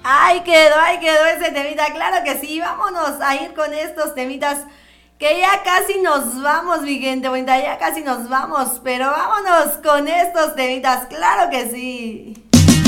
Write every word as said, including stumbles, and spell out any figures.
Ahí quedó, ahí quedó ese temita, claro que sí, vámonos a ir con estos temitas que ya casi nos vamos, mi gente bonita, ya casi nos vamos, pero vámonos con estos temitas, claro que sí.